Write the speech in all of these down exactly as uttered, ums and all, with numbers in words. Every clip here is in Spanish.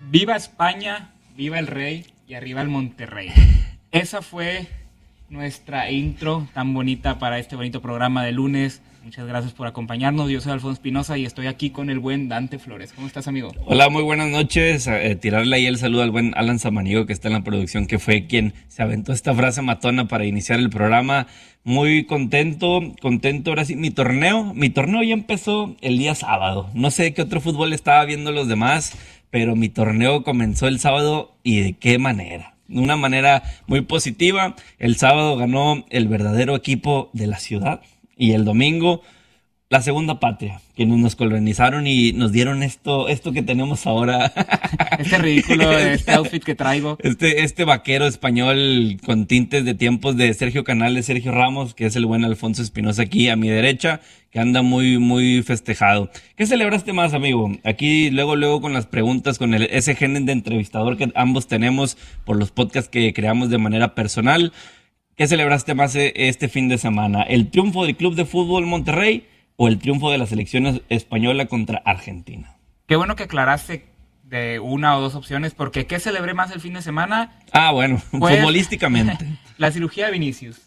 Viva España, viva el Rey y arriba el Monterrey. Esa fue nuestra intro tan bonita para este bonito programa de lunes. Muchas gracias por acompañarnos. Yo soy Alfonso Espinosa y estoy aquí con el buen Dante Flores. ¿Cómo estás, amigo? Hola, muy buenas noches. Eh, tirarle ahí el saludo al buen Alan Samaniego, que está en la producción, que fue quien se aventó esta frase matona para iniciar el programa. Muy contento, contento. Ahora sí, mi torneo, mi torneo ya empezó el día sábado. No sé qué otro fútbol estaba viendo los demás, pero mi torneo comenzó el sábado y de qué manera. De una manera muy positiva. El sábado ganó el verdadero equipo de la ciudad. Y el domingo, la segunda patria, quienes nos colonizaron y nos dieron esto esto que tenemos ahora. Este ridículo, este outfit que traigo. Este, este vaquero español con tintes de tiempos de Sergio Canales, Sergio Ramos, que es el buen Alfonso Espinosa aquí a mi derecha, que anda muy, muy festejado. ¿Qué celebraste más, amigo? Aquí luego, luego con las preguntas, con el, ese gen de entrevistador que ambos tenemos por los podcasts que creamos de manera personal. ¿Qué celebraste más este fin de semana? ¿El triunfo del Club de Fútbol Monterrey o el triunfo de la selección española contra Argentina? Qué bueno que aclaraste de una o dos opciones, porque ¿qué celebré más el fin de semana? Ah, bueno, pues, futbolísticamente. La cirugía de Vinicius.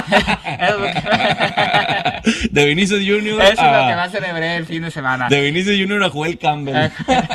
De Vinicius Junior Eso a... es lo que más celebré el fin de semana. De Vinicius Junior a Joel Campbell.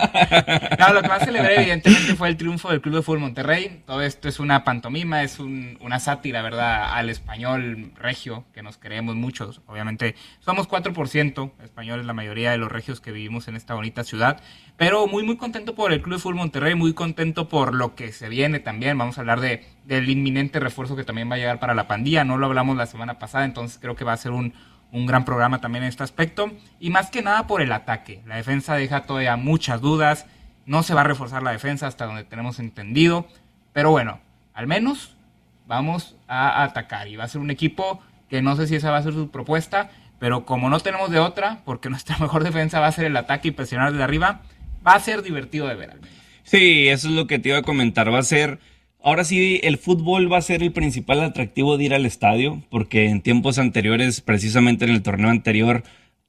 No, lo que más celebré evidentemente fue el triunfo del Club de Fútbol Monterrey. Todo esto es una pantomima, es un, una sátira, ¿verdad?, al español regio, que nos queremos muchos. Obviamente somos cuatro por ciento españoles, la mayoría de los regios que vivimos en esta bonita ciudad. Pero muy, muy contento por el Club de Fútbol Monterrey, muy contento por lo que se viene también. Vamos a hablar de, del inminente refuerzo que también va a llegar para la pandilla. No lo hablamos la semana pasada, entonces creo que va a ser un, un gran programa también en este aspecto. Y más que nada por el ataque. La defensa deja todavía muchas dudas. No se va a reforzar la defensa hasta donde tenemos entendido. Pero bueno, al menos vamos a atacar. Y va a ser un equipo que no sé si esa va a ser su propuesta, pero como no tenemos de otra, porque nuestra mejor defensa va a ser el ataque y presionar desde arriba, va a ser divertido de ver al menos. Sí, eso es lo que te iba a comentar. Va a ser, ahora sí, el fútbol va a ser el principal atractivo de ir al estadio, porque en tiempos anteriores, precisamente en el torneo anterior,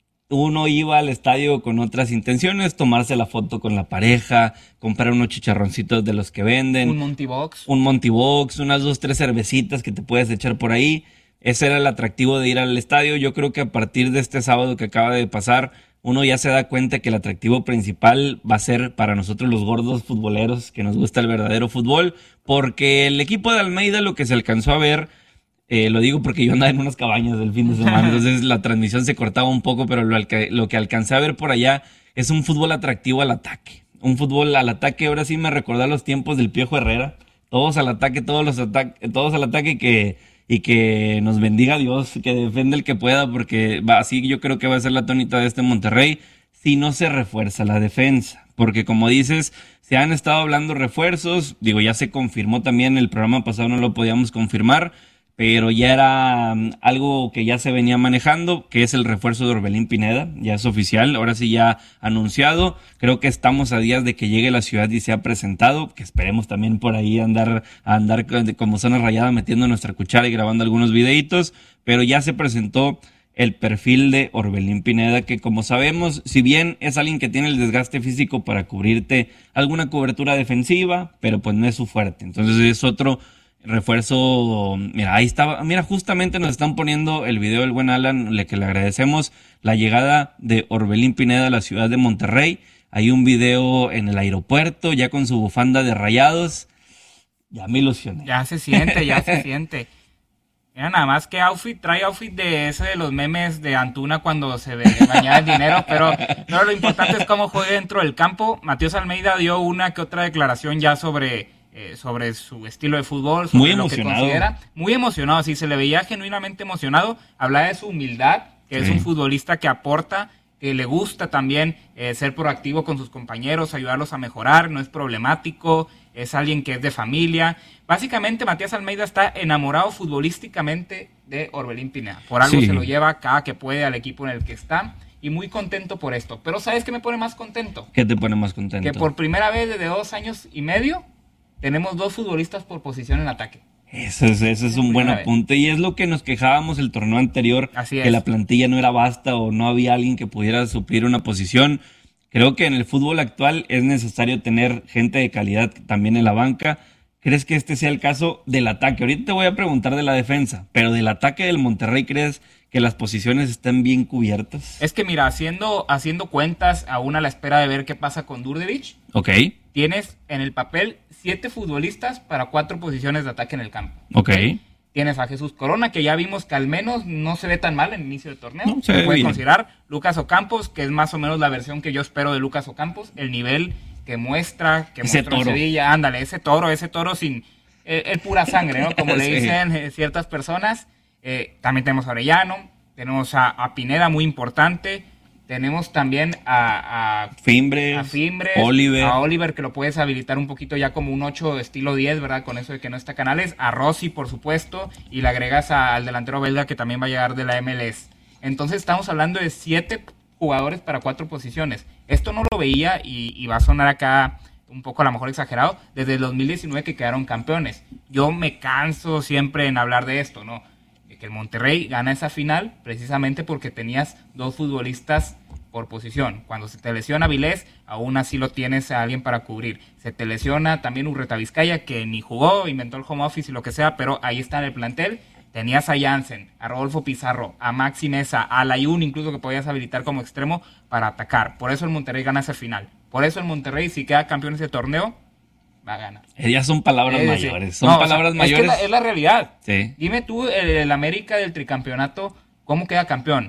uno iba al estadio con otras intenciones, tomarse la foto con la pareja, comprar unos chicharroncitos de los que venden. Un Montibox. Un Montibox, unas dos, tres cervecitas que te puedes echar por ahí. Ese era el atractivo de ir al estadio. Yo creo que a partir de este sábado que acaba de pasar, uno ya se da cuenta que el atractivo principal va a ser para nosotros los gordos futboleros que nos gusta el verdadero fútbol, porque el equipo de Almeida, lo que se alcanzó a ver, eh, lo digo porque yo andaba en unas cabañas el fin de semana, entonces la transmisión se cortaba un poco, pero lo, lo que alcancé a ver por allá es un fútbol atractivo al ataque. Un fútbol al ataque, ahora sí me recordó a los tiempos del Piojo Herrera, todos al ataque, todos los ataques, todos al ataque que... y que nos bendiga Dios, que defienda el que pueda, porque va, así yo creo que va a ser la tónica de este Monterrey si no se refuerza la defensa, porque como dices, se han estado hablando refuerzos, digo, ya se confirmó también, el programa pasado no lo podíamos confirmar, pero ya era um, algo que ya se venía manejando, que es el refuerzo de Orbelín Pineda, ya es oficial, ahora sí ya anunciado. Creo que estamos a días de que llegue a la ciudad y sea presentado, que esperemos también por ahí andar, andar como zona rayada metiendo nuestra cuchara y grabando algunos videitos, pero ya se presentó el perfil de Orbelín Pineda, que como sabemos, si bien es alguien que tiene el desgaste físico para cubrirte alguna cobertura defensiva, pero pues no es su fuerte, entonces es otro refuerzo. Mira, ahí estaba, mira, justamente nos están poniendo el video del buen Alan, le que le agradecemos la llegada de Orbelín Pineda a la ciudad de Monterrey. Hay un video en el aeropuerto, ya con su bufanda de Rayados. Ya me ilusioné. Ya se siente, ya se siente. Mira nada más que outfit, trae outfit de ese de los memes de Antuna cuando se bañaba el dinero, pero, pero lo importante es cómo juega dentro del campo. Matías Almeida dio una que otra declaración ya sobre... Eh, sobre su estilo de fútbol, sobre muy lo emocionado. que considera. Muy emocionado, sí, se le veía genuinamente emocionado. Hablaba de su humildad, que sí. Es un futbolista que aporta, que le gusta también eh, ser proactivo con sus compañeros, ayudarlos a mejorar, no es problemático, es alguien que es de familia. Básicamente, Matías Almeida está enamorado futbolísticamente de Orbelín Pineda. Por algo sí. Se lo lleva cada que puede al equipo en el que está. Y muy contento por esto. Pero ¿sabes qué me pone más contento? ¿Qué te pone más contento? Que por primera vez desde dos años y medio tenemos dos futbolistas por posición en ataque. Eso es, eso es un buen apunte y es lo que nos quejábamos el torneo anterior, que la plantilla no era vasta o no había alguien que pudiera suplir una posición. Creo que en el fútbol actual es necesario tener gente de calidad también en la banca. ¿Crees que este sea el caso del ataque? Ahorita te voy a preguntar de la defensa, pero del ataque del Monterrey, ¿crees que las posiciones están bien cubiertas? Es que mira, haciendo, haciendo cuentas, aún a la espera de ver qué pasa con Đurđević, Ok. tienes en el papel siete futbolistas para cuatro posiciones de ataque en el campo. Ok. Tienes a Jesús Corona, que ya vimos que al menos no se ve tan mal en el inicio del torneo. No, se se ve puede bien. considerar. Lucas Ocampos, que es más o menos la versión que yo espero de Lucas Ocampos. El nivel que muestra, que Ese mostró en toro. Sevilla. Ándale, ese toro, ese toro sin... Eh, el pura sangre, ¿no? Como le Sí. dicen eh, ciertas personas. Eh, también tenemos a Orellano. Tenemos a, a Pineda, muy importante. Tenemos también a... a Fimbres, a Fimbres, Oliver. a Oliver, que lo puedes habilitar un poquito ya como un ocho estilo diez, ¿verdad? Con eso de que no está Canales, a Rossi, por supuesto, y le agregas a- al delantero belga que también va a llegar de la M L S. Entonces estamos hablando de siete jugadores para cuatro posiciones. Esto no lo veía y, y va a sonar acá un poco a lo mejor exagerado, desde el dos mil diecinueve que quedaron campeones. Yo me canso siempre en hablar de esto, ¿no? De que el Monterrey gana esa final precisamente porque tenías dos futbolistas por posición. Cuando se te lesiona Vilés, aún así lo tienes a alguien para cubrir. Se te lesiona también Urreta Vizcaya, que ni jugó, inventó el home office y lo que sea, pero ahí está en el plantel. Tenías a Jansen, a Rodolfo Pizarro, a Maxi Mesa, a Layún incluso que podías habilitar como extremo para atacar. Por eso el Monterrey gana esa final. Por eso el Monterrey, si queda campeón ese torneo, va a ganar. Eh, Ya son palabras Es decir, mayores. Son no, o sea, palabras es que mayores. Es la, es la realidad. Sí. Dime tú, el, el América del tricampeonato, ¿cómo queda campeón?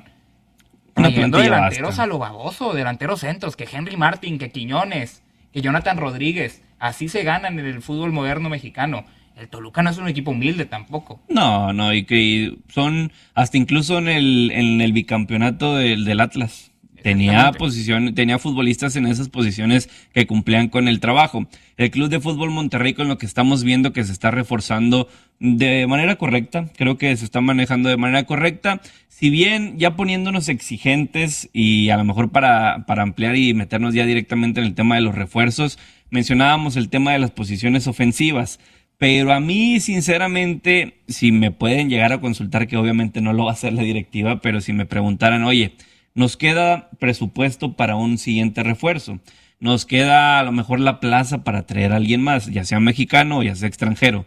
Una Trayendo plantilla delanteros basta. a lo baboso, delanteros centros, que Henry Martin, que Quiñones, que Jonathan Rodríguez. Así se ganan en el fútbol moderno mexicano. El Toluca no es un equipo humilde tampoco. No, no, y que son hasta incluso en el, en el bicampeonato del, del Atlas. Tenía Exactamente. posición, tenía futbolistas en esas posiciones que cumplían con el trabajo. El Club de Fútbol Monterrey, con lo que estamos viendo que se está reforzando de manera correcta, creo que se está manejando de manera correcta. Si bien ya poniéndonos exigentes y a lo mejor para, para ampliar y meternos ya directamente en el tema de los refuerzos, mencionábamos el tema de las posiciones ofensivas. Pero a mí, sinceramente, si me pueden llegar a consultar, que obviamente no lo va a hacer la directiva, pero si me preguntaran, oye, nos queda presupuesto para un siguiente refuerzo, nos queda a lo mejor la plaza para traer a alguien más, ya sea mexicano o ya sea extranjero.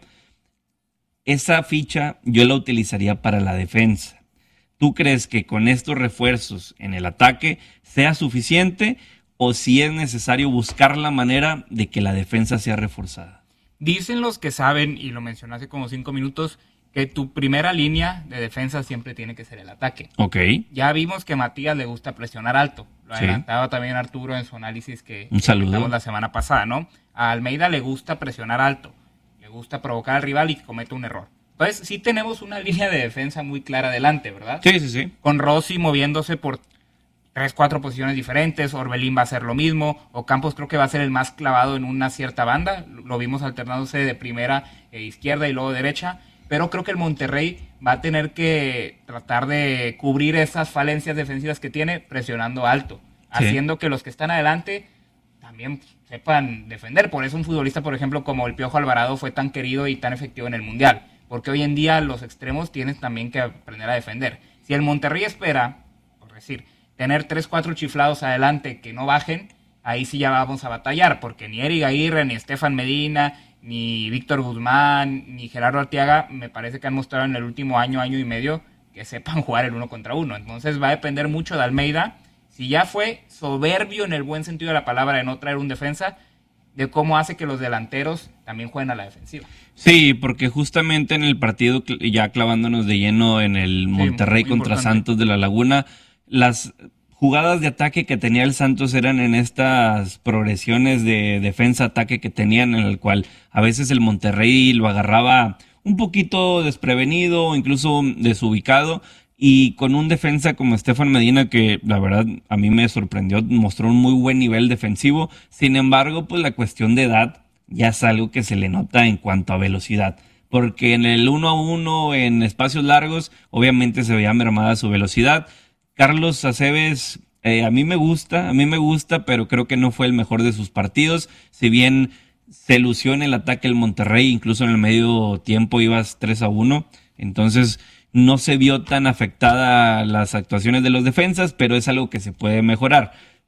Esa ficha yo la utilizaría para la defensa. ¿Tú crees que con estos refuerzos en el ataque sea suficiente o si es necesario buscar la manera de que la defensa sea reforzada? Dicen los que saben, y lo mencioné hace como cinco minutos, que tu primera línea de defensa siempre tiene que ser el ataque. Ok. Ya vimos que a Matías le gusta presionar alto. Lo Sí. adelantaba también Arturo en su análisis que Un saludo. comentamos la semana pasada, ¿no? A Almeida le gusta presionar alto. Le gusta provocar al rival y que cometa un error. Entonces, sí tenemos una línea de defensa muy clara adelante, ¿verdad? Sí, sí, sí. Con Rossi moviéndose por tres, cuatro posiciones diferentes. Orbelín va a hacer lo mismo. Ocampos creo que va a ser el más clavado en una cierta banda. Lo vimos alternándose de primera e izquierda y luego derecha. Pero creo que el Monterrey va a tener que tratar de cubrir esas falencias defensivas que tiene presionando alto. Sí. Haciendo que los que están adelante también sepan defender. Por eso un futbolista, por ejemplo, como el Piojo Alvarado fue tan querido y tan efectivo en el Mundial. Porque hoy en día los extremos tienen también que aprender a defender. Si el Monterrey espera, por decir, tener tres, cuatro chiflados adelante que no bajen, ahí sí ya vamos a batallar, porque ni Eric Aguirre, ni Estefan Medina, ni Víctor Guzmán, ni Gerardo Arteaga, me parece que han mostrado en el último año, año y medio, que sepan jugar el uno contra uno. Entonces va a depender mucho de Almeida, si ya fue soberbio en el buen sentido de la palabra de no traer un defensa, de cómo hace que los delanteros también jueguen a la defensiva. Sí, porque justamente en el partido, cl- ya clavándonos de lleno en el Monterrey muy contra importante. Santos de la Laguna, las jugadas de ataque que tenía el Santos eran en estas progresiones de defensa-ataque que tenían, en el cual a veces el Monterrey lo agarraba un poquito desprevenido o incluso desubicado, y con un defensa como Estefan Medina, que la verdad a mí me sorprendió, mostró un muy buen nivel defensivo. Sin embargo, pues la cuestión de edad ya es algo que se le nota en cuanto a velocidad, porque en el uno a uno, en espacios largos, obviamente se veía mermada su velocidad. Carlos Aceves, eh, a mí me gusta, a mí me gusta, pero creo que no fue el mejor de sus partidos. Si bien se lució en el ataque el Monterrey, incluso en el medio tiempo ibas tres a uno, entonces no se vio tan afectada las actuaciones de los defensas, pero es algo que se puede mejorar.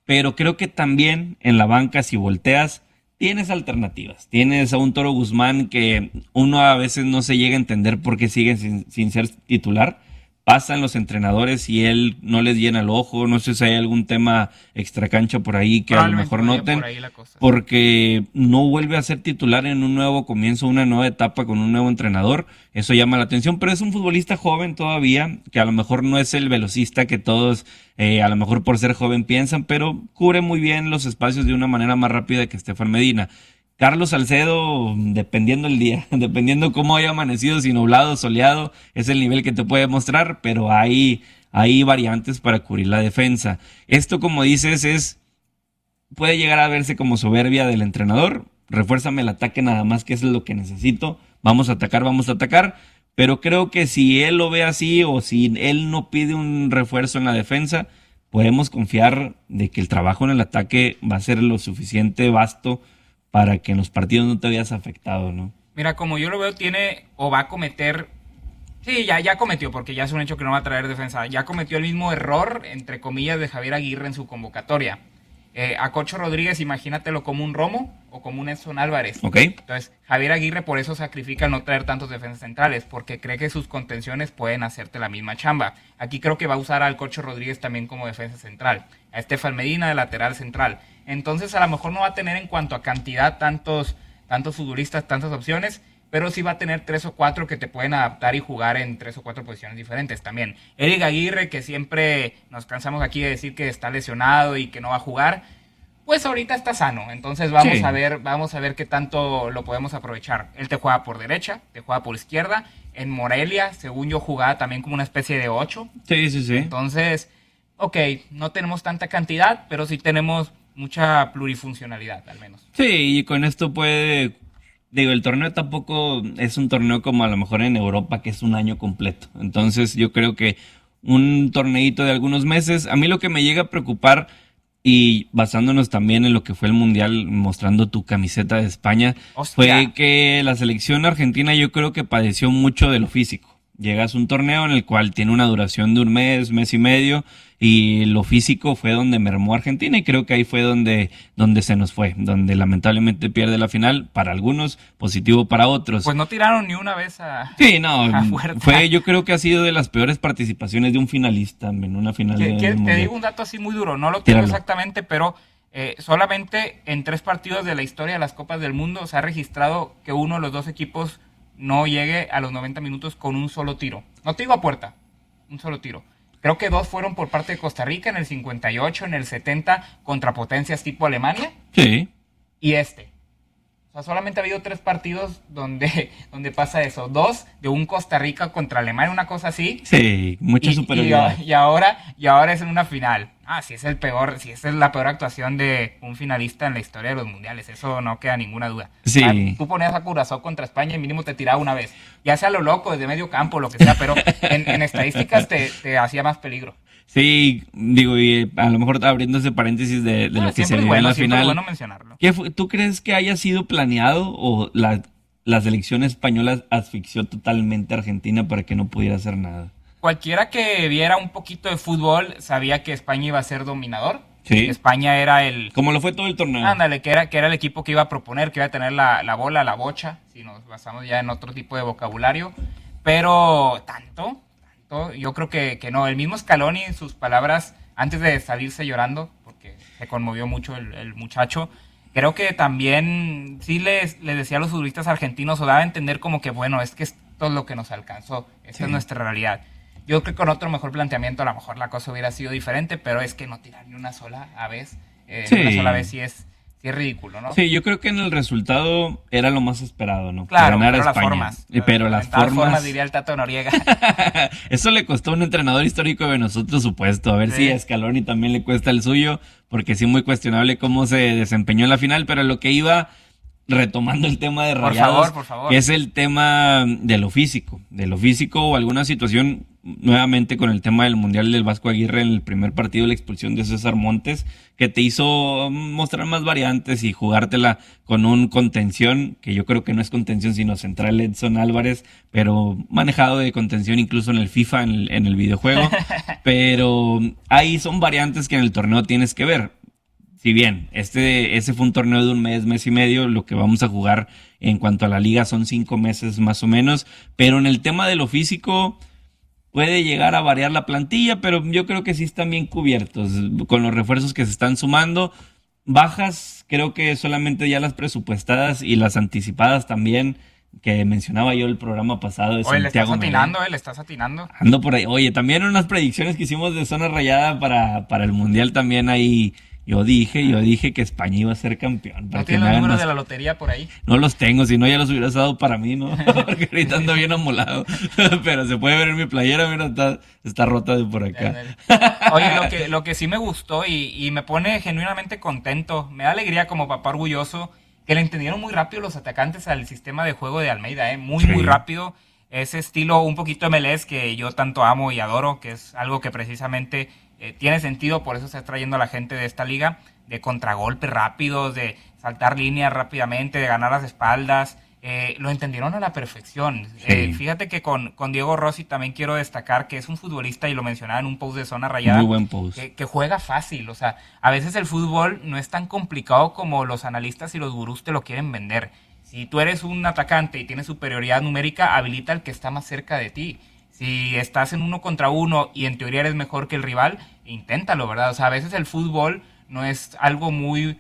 pero creo que también en la banca, si volteas, tienes alternativas. Tienes a un Toro Guzmán que uno a veces no se llega a entender por qué sigue sin, sin ser titular. Pasan los entrenadores y él no les llena el ojo. No sé si hay algún tema extracancha por ahí que a lo mejor noten, por ahí la cosa. Porque no vuelve a ser titular en un nuevo comienzo, una nueva etapa con un nuevo entrenador. Eso llama la atención, pero es un futbolista joven todavía, que a lo mejor no es el velocista que todos, eh, a lo mejor por ser joven piensan, pero cubre muy bien los espacios de una manera más rápida que Estefan Medina. Carlos Salcedo, dependiendo el día, dependiendo cómo haya amanecido, si nublado, soleado, es el nivel que te puede mostrar, pero hay, hay variantes para cubrir la defensa. Esto, como dices, es puede llegar a verse como soberbia del entrenador. Refuérzame el ataque nada más, que es lo que necesito. Vamos a atacar, vamos a atacar. Pero creo que si él lo ve así o si él no pide un refuerzo en la defensa, podemos confiar de que el trabajo en el ataque va a ser lo suficiente vasto para que en los partidos no te veas afectado, ¿no? Mira, como yo lo veo, tiene o va a cometer... Sí, ya, ya cometió, porque ya es un hecho que no va a traer defensa. Ya cometió el mismo error, entre comillas, de Javier Aguirre en su convocatoria. Eh, a Cocho Rodríguez, imagínatelo como un Romo o como un Edson Álvarez. Okay. Entonces, Javier Aguirre por eso sacrifica no traer tantos defensas centrales, porque cree que sus contenciones pueden hacerte la misma chamba. Aquí creo que va a usar al Cocho Rodríguez también como defensa central, a Estefan Medina de lateral central. Entonces, a lo mejor no va a tener en cuanto a cantidad tantos, tantos futbolistas, tantas opciones, pero sí va a tener tres o cuatro que te pueden adaptar y jugar en tres o cuatro posiciones diferentes también. Eric Aguirre, que siempre nos cansamos aquí de decir que está lesionado y que no va a jugar, pues ahorita está sano. Entonces vamos sí. a ver, vamos a ver qué tanto lo podemos aprovechar. Él te juega por derecha, te juega por izquierda. En Morelia, según yo, jugaba también como una especie de ocho. Sí, sí, sí. Entonces, ok, no tenemos tanta cantidad, pero sí tenemos mucha plurifuncionalidad, al menos. Sí, y con esto puede... Digo, el torneo tampoco es un torneo como a lo mejor en Europa, que es un año completo. Entonces, yo creo que un torneito de algunos meses, a mí lo que me llega a preocupar, y basándonos también en lo que fue el Mundial, mostrando tu camiseta de España, Hostia. fue que la selección argentina yo creo que padeció mucho de lo físico. Llegas a un torneo en el cual tiene una duración de un mes, mes y medio, y lo físico fue donde mermó Argentina, y creo que ahí fue donde, donde se nos fue, donde lamentablemente pierde la final, para algunos, positivo para otros. Pues no tiraron ni una vez a Sí, no, a fue, yo creo que ha sido de las peores participaciones de un finalista en una final que, de, que, del Te digo un dato así muy duro, no lo tengo Tíralo. exactamente, pero eh, solamente en tres partidos de la historia de las Copas del Mundo se ha registrado que uno de los dos equipos no llegue a los noventa minutos con un solo tiro. No te digo a puerta, un solo tiro. Creo que dos fueron por parte de Costa Rica en el cincuenta y ocho, en el setenta, contra potencias tipo Alemania. Sí. Y este. O sea, solamente ha habido tres partidos donde, donde pasa eso. Dos de un Costa Rica contra Alemania, una cosa así. Sí, mucha y, superioridad. Y, y, ahora, y ahora es en una final. Ah, si es el peor, si esa es la peor actuación de un finalista en la historia de los mundiales. Eso no queda ninguna duda. Sí. O sea, tú ponías a Curazao contra España y mínimo te tiraba una vez. Ya sea lo loco, desde medio campo, lo que sea, pero en, en estadísticas te, te hacía más peligro. Sí, digo, y a lo mejor abriendo ese paréntesis de, de ah, lo que se vio bueno, en la final. Bueno mencionarlo. ¿Qué fue, ¿Tú crees que haya sido planeado o la, la selección española asfixió totalmente a Argentina para que no pudiera hacer nada? Cualquiera que viera un poquito de fútbol sabía que España iba a ser dominador. Sí. España era el... Como lo fue todo el torneo. Ándale, que era, que era el equipo que iba a proponer, que iba a tener la, la bola, la bocha, si nos basamos ya en otro tipo de vocabulario. Pero tanto... Yo creo que, que no. El mismo Scaloni, en sus palabras, antes de salirse llorando, porque se conmovió mucho el, el muchacho, creo que también sí les, les decía a los futbolistas argentinos, o daba a entender como que, bueno, es que esto es lo que nos alcanzó, esta sí. es nuestra realidad. Yo creo que con otro mejor planteamiento a lo mejor la cosa hubiera sido diferente, pero es que no tirar ni una sola a vez, eh, sí. una sola vez sí es... Sí, es ridículo, ¿no? Sí, yo creo que en el resultado era lo más esperado, ¿no? Claro, ganar pero a España. las formas. Pero las formas... formas, diría el Tato Noriega. Eso le costó a un entrenador histórico de nosotros su puesto. A ver sí. si a Scaloni también le cuesta el suyo, porque sí muy cuestionable cómo se desempeñó en la final, pero lo que iba... retomando el tema de Rayados, por favor, por favor. que es el tema de lo físico, de lo físico o alguna situación, nuevamente con el tema del Mundial del Vasco Aguirre en el primer partido, la expulsión de César Montes, que te hizo mostrar más variantes y jugártela con un contención, que yo creo que no es contención sino central Edson Álvarez, pero manejado de contención incluso en el FIFA, en el, en el videojuego, pero ahí son variantes que en el torneo tienes que ver. si bien este ese fue un torneo de un mes, mes y medio, lo que vamos a jugar en cuanto a la liga son cinco meses más o menos, pero en el tema de lo físico puede llegar a variar la plantilla, pero yo creo que sí están bien cubiertos con los refuerzos que se están sumando. Bajas, creo que solamente ya las presupuestadas y las anticipadas también, que mencionaba yo el programa pasado de Oye, Santiago le estás atinando, eh, le estás atinando. Ando por ahí. Oye, también unas predicciones que hicimos de zona rayada para, para el Mundial también ahí. Yo dije, yo dije que España iba a ser campeón. ¿No tienes los números de la lotería por ahí? No los tengo, si no ya los hubieras dado para mí, ¿no? Porque ahorita ando bien amolado. Pero se puede ver en mi playera, mira, está, está rota de por acá. Oye, lo que, lo que sí me gustó y, y me pone genuinamente contento, me da alegría como papá orgulloso, que le entendieron muy rápido los atacantes al sistema de juego de Almeida, ¿eh? Muy, sí. muy rápido. Ese estilo un poquito M L S que yo tanto amo y adoro, que es algo que precisamente eh, tiene sentido, por eso se está trayendo a la gente de esta liga, de contragolpes rápidos, de saltar líneas rápidamente, de ganar las espaldas. Eh, lo entendieron a la perfección. Sí. Eh, fíjate que con, con Diego Rossi también quiero destacar que es un futbolista, y lo mencionaba en un post de Zona Rayada, muy buen post. Que, que juega fácil. O sea, a veces el fútbol no es tan complicado como los analistas y los gurús te lo quieren vender. Si tú eres un atacante y tienes superioridad numérica, habilita al que está más cerca de ti. Si estás en uno contra uno y en teoría eres mejor que el rival, inténtalo, ¿verdad? O sea, a veces el fútbol no es algo muy,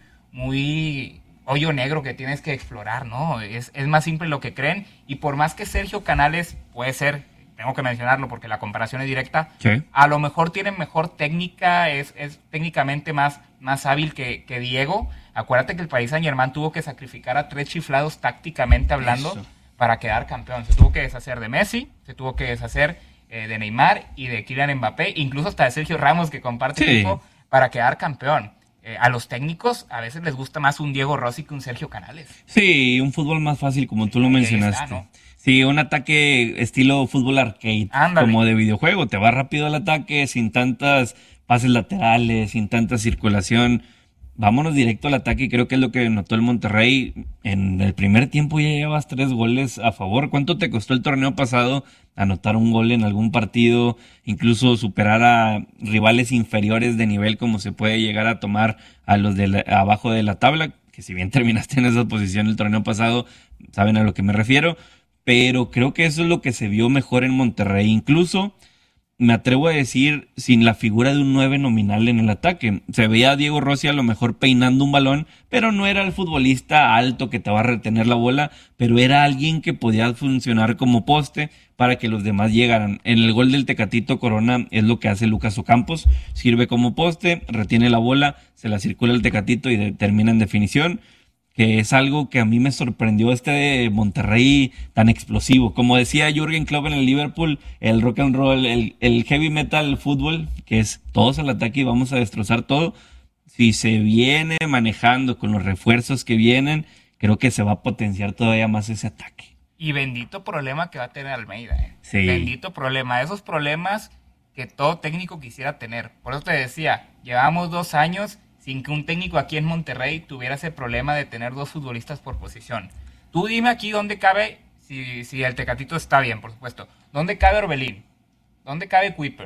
muy hoyo negro que tienes que explorar, ¿no? Es, es más simple lo que creen. Y por más que Sergio Canales puede ser, tengo que mencionarlo porque la comparación es directa, sí. a lo mejor tiene mejor técnica, es, es técnicamente más, más hábil que, que Diego. Acuérdate que el Paris Saint-Germain tuvo que sacrificar a tres chiflados tácticamente hablando Eso. para quedar campeón. Se tuvo que deshacer de Messi, se tuvo que deshacer eh, de Neymar y de Kylian Mbappé, incluso hasta de Sergio Ramos, que comparte sí. equipo, para quedar campeón. Eh, a los técnicos a veces les gusta más un Diego Rossi que un Sergio Canales. Sí, un fútbol más fácil, como tú lo mencionaste. Está, ¿no? Sí, un ataque estilo fútbol arcade, Ándale. Como de videojuego. Te va rápido el ataque, sin tantas pases laterales, sin tanta circulación. Vámonos directo al ataque, y creo que es lo que notó el Monterrey. En el primer tiempo ya llevas tres goles a favor. ¿Cuánto te costó el torneo pasado anotar un gol en algún partido? Incluso superar a rivales inferiores de nivel, como se puede llegar a tomar a los de la, abajo de la tabla, que si bien terminaste en esa posición el torneo pasado, saben a lo que me refiero. Pero creo que eso es lo que se vio mejor en Monterrey. Incluso me atrevo a decir, sin la figura de un nueve nominal en el ataque. Se veía a Diego Rossi a lo mejor peinando un balón, pero no era el futbolista alto que te va a retener la bola, pero era alguien que podía funcionar como poste para que los demás llegaran. En el gol del Tecatito Corona es lo que hace Lucas Ocampos. Sirve como poste, retiene la bola, se la circula el Tecatito y de, termina en definición, que es algo que a mí me sorprendió este de Monterrey tan explosivo. Como decía Jürgen Klopp en el Liverpool, el rock and roll, el, el heavy metal fútbol, que es todos al ataque y vamos a destrozar todo. Si se viene manejando con los refuerzos que vienen, creo que se va a potenciar todavía más ese ataque. Y bendito problema que va a tener Almeida, ¿eh? Sí. Bendito problema. Esos problemas que todo técnico quisiera tener. Por eso te decía, llevamos dos años sin que un técnico aquí en Monterrey tuviera ese problema de tener dos futbolistas por posición. Tú dime aquí dónde cabe, si, si el Tecatito está bien, por supuesto, ¿dónde cabe Orbelín? ¿Dónde cabe Kuiper?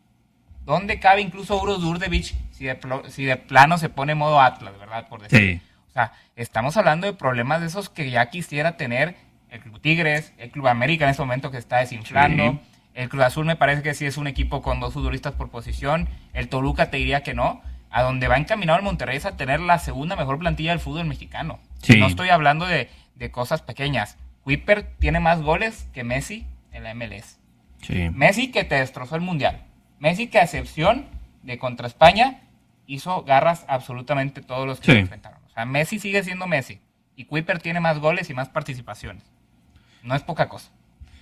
¿Dónde cabe incluso Uros Durdevich si de, si de plano se pone modo Atlas, ¿verdad? Por decir. Sí. O sea, estamos hablando de problemas de esos que ya quisiera tener el Club Tigres, el Club América en este momento que está desinflando. Sí. El Cruz Azul me parece que sí es un equipo con dos futbolistas por posición. El Toluca te diría que no. A donde va encaminado el Monterrey es a tener la segunda mejor plantilla del fútbol mexicano. Sí. No estoy hablando de, de cosas pequeñas. Kuiper tiene más goles que Messi en la M L S. Sí. Messi que te destrozó el Mundial. Messi que a excepción de contra España hizo garras absolutamente todos los que sí. se enfrentaron. O sea, Messi sigue siendo Messi. Y Kuiper tiene más goles y más participaciones. No es poca cosa.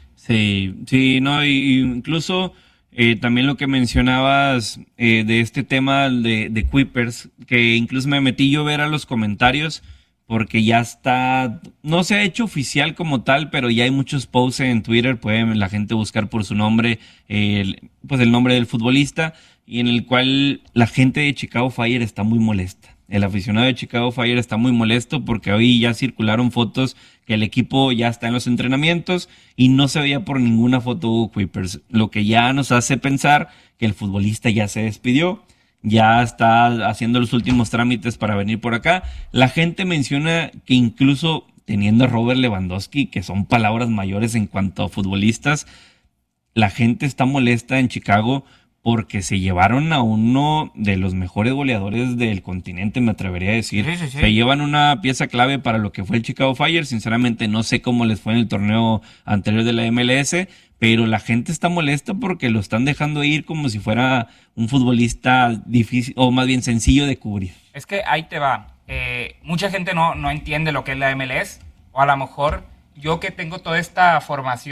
Sí, sí, no, y, y incluso... Eh, también lo que mencionabas eh, de este tema de, de Kuipers, que incluso me metí yo a ver a los comentarios porque ya está, no se ha hecho oficial como tal, pero ya hay muchos posts en Twitter, puede la gente buscar por su nombre, eh, el, pues el nombre del futbolista, y en el cual la gente de Chicago Fire está muy molesta. El aficionado de Chicago Fire está muy molesto porque hoy ya circularon fotos que el equipo ya está en los entrenamientos y no se veía por ninguna foto Hugo Kuipers, lo que ya nos hace pensar que el futbolista ya se despidió, ya está haciendo los últimos trámites para venir por acá. La gente menciona que incluso teniendo a Robert Lewandowski, que son palabras mayores en cuanto a futbolistas, la gente está molesta en Chicago porque se llevaron a uno de los mejores goleadores del continente, me atrevería a decir. Sí, sí, sí. Se llevan una pieza clave para lo que fue el Chicago Fire. Sinceramente no sé cómo les fue en el torneo anterior de la M L S, pero la gente está molesta porque lo están dejando ir como si fuera un futbolista difícil, o más bien sencillo de cubrir. Es que ahí te va. Eh, mucha gente no, no entiende lo que es la M L S, o a lo mejor yo que tengo toda esta formación